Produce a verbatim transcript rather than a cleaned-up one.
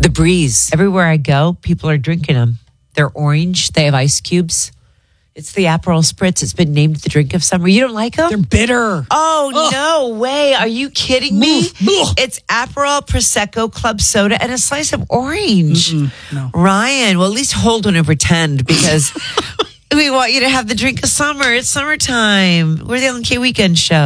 The Breeze. Everywhere I go, people are drinking them. They're orange. They have ice cubes. It's the Aperol Spritz. It's been named the drink of summer. You don't like them? They're bitter. Oh, Ugh. no way. Are you kidding me? Ugh. It's Aperol, Prosecco, Club Soda, and a slice of orange. Mm-mm, no. Ryan, well, at least hold on and pretend because we want you to have the drink of summer. It's summertime. We're the L N K Weekend Show.